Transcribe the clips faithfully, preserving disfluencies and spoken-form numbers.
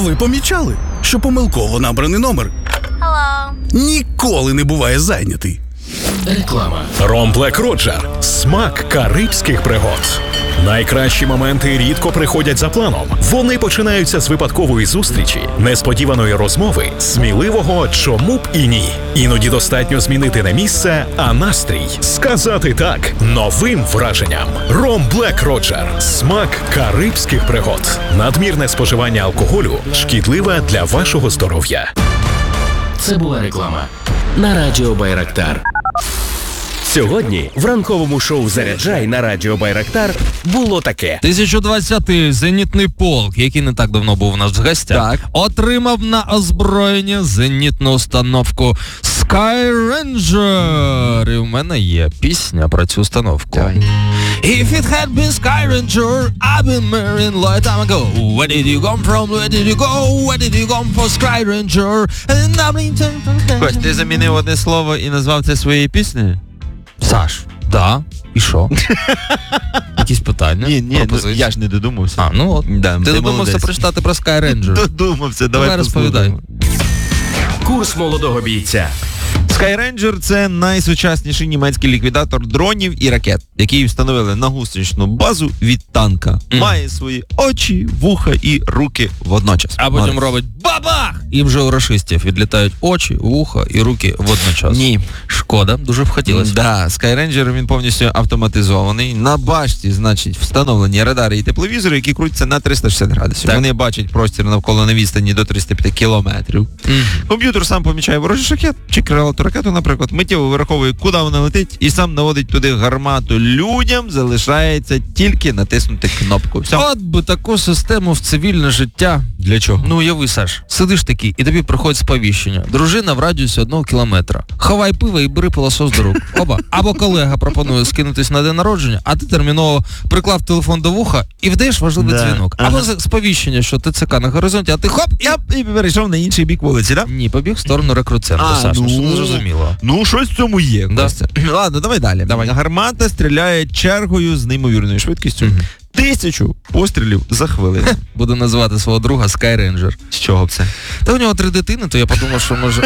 ви помічали, що помилково набраний номер Hello. ніколи не буває зайнятий? Реклама. Ром Блек Роджер. Смак карибських пригод. Найкращі моменти рідко приходять за планом. Вони починаються з випадкової зустрічі, несподіваної розмови, сміливого «чому б і ні». Іноді достатньо змінити не місце, а настрій. Сказати «так» новим враженням. Ром Блек Роджер. Смак карибських пригод. Надмірне споживання алкоголю шкідливе для вашого здоров'я. Це була реклама на Радіо Байрактар. Сьогодні в ранковому шоу «Заряджай» на Радіо Байрактар було таке. тисяча двадцятий зенітний полк, який не так давно був у нас в гостях, Так. отримав на озброєння зенітну установку Sky Ranger. І в мене є пісня про цю установку. Давай. If it had been Sky Ranger, I've been married long time ago. Where did you come from? Where did you go? Where did you come for Sky Ranger? Кось, ти замінив одне слово і назвав це своєю піснею? Саш, да, і що? Якісь питання? Ні, ні, ну, пропозиції? я ж не додумався. А, ну от. Да, ти ти додумався молодець. прочитати про Sky Ranger. Додумався, давай, Давай розповідай. послухаємо. Курс молодого бійця. Sky Ranger – це найсучасніший німецький ліквідатор дронів і ракет, який встановили на гусеничну базу від танка. Mm. Має свої очі, вуха і руки водночас. А потім Молодець. робить бабах! І вже у рашистів відлітають очі, вуха і руки водночас. Ні. Шкода, дуже б хотілося. Да, Sky Ranger, він повністю автоматизований. На башті, значить, встановлені радари і тепловізори, які крутяться на триста шістдесят градусів. Так. Вони бачать простір навколо на відстані до триста п'ять кілометрів. Мгм. Комп'ютер сам помічає ворожий ракет чи крилату ракету, наприклад, миттєво вираховує, куди вона летить, і сам наводить туди гармату. Людям залишається тільки натиснути кнопку. Все. От би таку систему в цивільне життя. Для чого? Ну, уяви, Саш, сидиш такий, і тобі приходить сповіщення. Дружина в радіусі одного кілометра. Ховай пиво і бери пилосос до рук. Оба. Або колега пропонує скинутись на день народження, а ти терміново приклав телефон до вуха і вдаєш важливий Да. дзвінок. Ага. Або сповіщення, що ТЦК на горизонті, а ти хоп, і... Я і перейшов на інший бік вулиці, так? Да? Ні, побіг в сторону рекрут-центру, А, Саш, ну, що не зрозуміло. Ну, щось в цьому є. Да. Костя. Ладно, давай далі. Давай. Гармата стріляє чергою з неймовірною швидкістю. Мгм. Тисячу пострілів за хвилину. Буду називати свого друга Sky Ranger. З чого б це? Та у нього три дитини, то я подумав, що може...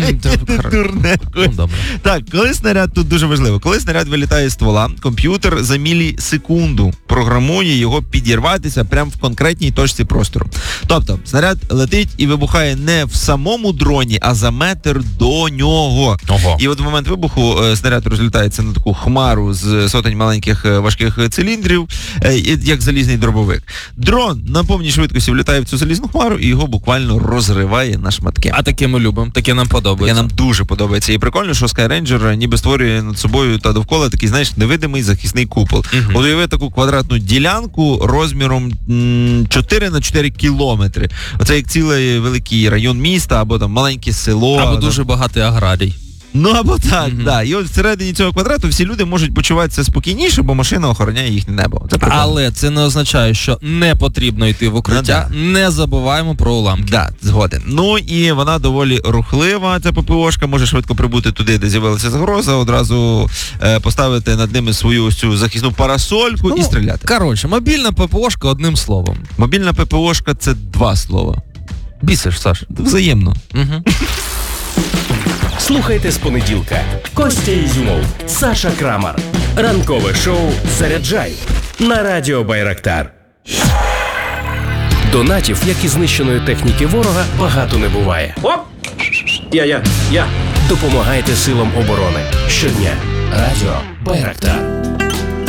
Дурне. Ну, добре. Так, коли снаряд, тут дуже важливо, коли снаряд вилітає з ствола, комп'ютер за мілісекунду програмує його підірватися прямо в конкретній точці простору. Тобто, снаряд летить і вибухає не в самому дроні, а за метр до нього. Ого. І от в момент вибуху е, снаряд розлітається на таку хмару з сотень маленьких е, важких циліндрів, е, і- як залізний дробовик. Дрон на повній швидкості влітає в цю залізну хмару і його буквально розриває на шматки. А таке ми любимо, таке нам Я подобається. нам дуже подобається. І прикольно, що Sky Ranger ніби створює над собою та довкола такий, знаєш, невидимий захисний купол. Мгм. От уяви таку квадратну ділянку розміром м, чотири на чотири кілометри. Оце як цілий великий район міста, або там маленьке село. Або ну, дуже багатий аграрій. Ну, або так, Мгм. да. І от всередині цього квадрату всі люди можуть почуватися спокійніше, бо машина охороняє їхнє небо. Це прикольно. Але це не означає, що не потрібно йти в укриття. Ну, Не забуваємо про уламки. Да, згоден. Ну і вона доволі рухлива, ця ППОшка, може швидко прибути туди, де з'явилася загроза, одразу е, поставити над ними свою ось цю захисну парасольку і стріляти. Коротше, мобільна ППОшка одним словом. Мобільна ППОшка – це два слова. Бісиш, Саш. Взаємно. Угу. Слухайте з понеділка. Костя Ізюмов, Саша Крамар. Ранкове шоу «Заряджай» на Радіо Байрактар. Донатів, як і знищеної техніки ворога, багато не буває. Оп! Я, я, я. Допомагайте силам оборони. Щодня. Радіо Байрактар.